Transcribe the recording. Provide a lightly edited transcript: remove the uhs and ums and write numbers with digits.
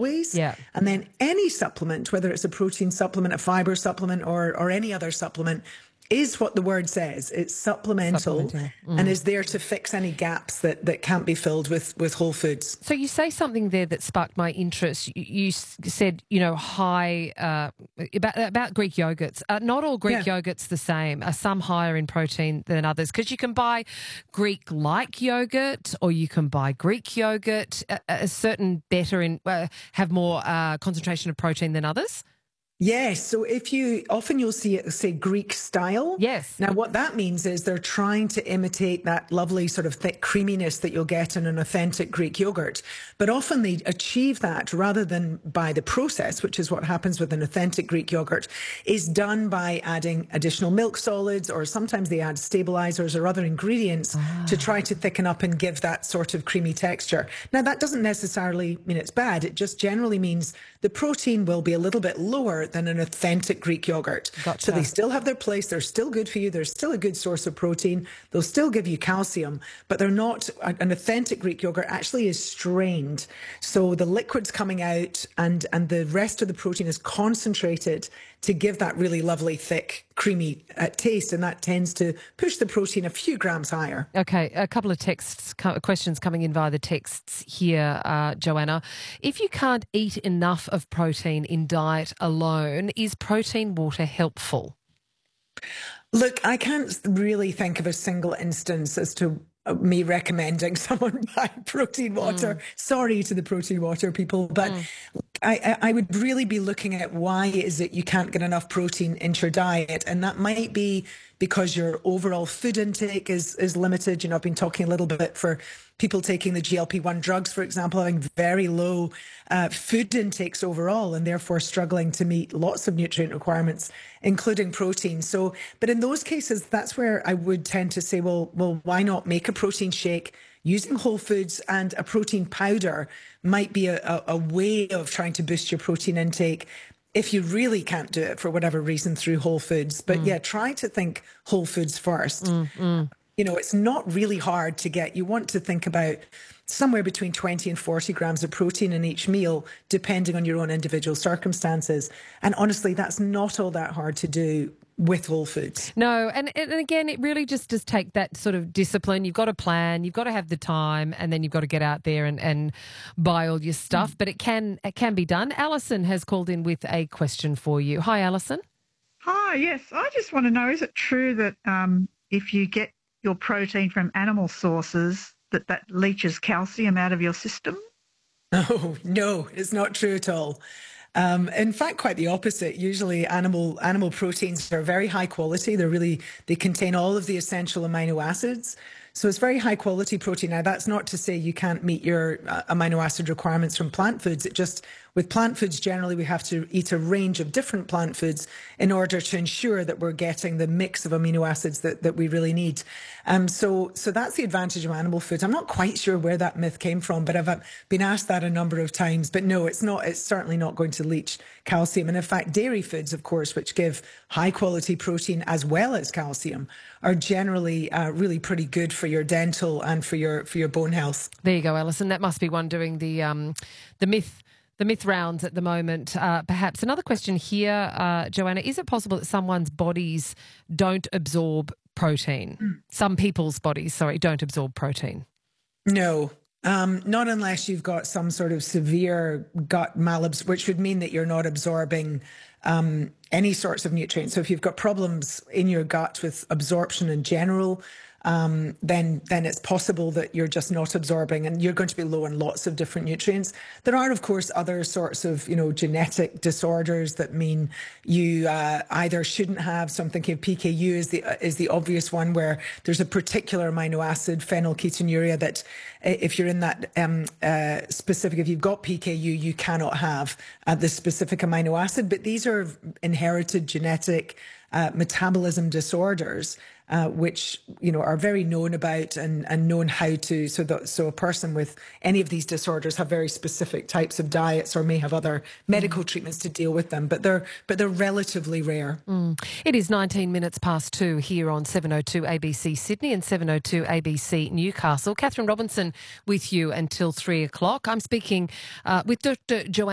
always. Yeah. And then any supplement, whether it's a protein supplement, a fiber supplement, or any other supplement, is what the word says. It's supplemental and is there to fix any gaps that can't be filled with whole foods. So you say something there that sparked my interest. You said, high about Greek yogurts. Not all Greek yogurts the same. Are some higher in protein than others? Because you can buy Greek-like yogurt, or you can buy Greek yogurt. A certain better in have more concentration of protein than others. Yes. So often you'll see it say Greek style. Yes. Now, what that means is they're trying to imitate that lovely sort of thick creaminess that you'll get in an authentic Greek yogurt. But often they achieve that rather than by the process, which is what happens with an authentic Greek yogurt, is done by adding additional milk solids, or sometimes they add stabilizers or other ingredients to try to thicken up and give that sort of creamy texture. Now, that doesn't necessarily mean it's bad. It just generally means the protein will be a little bit lower than an authentic Greek yogurt. Gotcha. So they still have their place. They're still good for you. They're still a good source of protein. They'll still give you calcium, but they're not. An authentic Greek yogurt actually is strained. So the liquid's coming out and the rest of the protein is concentrated to give that really lovely, thick, creamy taste. And that tends to push the protein a few grams higher. Okay, a couple of questions coming in via the texts here, Joanna. If you can't eat enough of protein in diet alone, is protein water helpful? Look, I can't really think of a single instance as to me recommending someone buy protein water. Sorry to the protein water people, but I would really be looking at why is it you can't get enough protein into your diet. And that might be because your overall food intake is limited. I've been talking a little bit for people taking the GLP-1 drugs, for example, having very low food intakes overall and therefore struggling to meet lots of nutrient requirements, including protein. So, but in those cases, that's where I would tend to say, well, why not make a protein shake using whole foods, and a protein powder might be a way of trying to boost your protein intake if you really can't do it for whatever reason through whole foods. But yeah, try to think whole foods first. It's not really hard to get. You want to think about somewhere between 20 and 40 grams of protein in each meal, depending on your own individual circumstances. And honestly, that's not all that hard to do with whole foods. No, and again, it really just does take that sort of discipline. You've got to plan, you've got to have the time, and then you've got to get out there and buy all your stuff. But it can be done. Alison has called in with a question for you. Hi, Alison. Hi, yes. I just want to know, is it true that if you get your protein from animal sources, that leaches calcium out of your system? Oh, no, it's not true at all. In fact, quite the opposite. Usually animal proteins are very high quality. They contain all of the essential amino acids. So it's very high quality protein. Now, that's not to say you can't meet your amino acid requirements from plant foods. With plant foods, generally, we have to eat a range of different plant foods in order to ensure that we're getting the mix of amino acids that we really need. So that's the advantage of animal foods. I'm not quite sure where that myth came from, but I've been asked that a number of times. But no, it's not. It's certainly not going to leach calcium. And in fact, dairy foods, of course, which give high quality protein as well as calcium, are generally really pretty good for your dental and for your bone health. There you go, Alison. That must be one doing the myth rounds at the moment. Perhaps another question here, Joanna. Is it possible that someone's bodies don't absorb protein? Some people's bodies, don't absorb protein. No. Not unless you've got some sort of severe gut malabsorption, which would mean that you're not absorbing any sorts of nutrients. So if you've got problems in your gut with absorption in general, then it's possible that you're just not absorbing and you're going to be low in lots of different nutrients. There are, of course, other sorts of, genetic disorders that mean you either shouldn't have something. PKU is the obvious one, where there's a particular amino acid, phenylketonuria, that if you're in that specific, if you've got PKU, you cannot have this specific amino acid. But these are inherited genetic metabolism disorders, which are very known about and known how to. So a person with any of these disorders have very specific types of diets or may have other medical treatments to deal with them. But they're relatively rare. It is 19 minutes past 2 here on 702 ABC Sydney and 702 ABC Newcastle. Catherine Robinson with you until 3 o'clock. I'm speaking with Dr. Joanna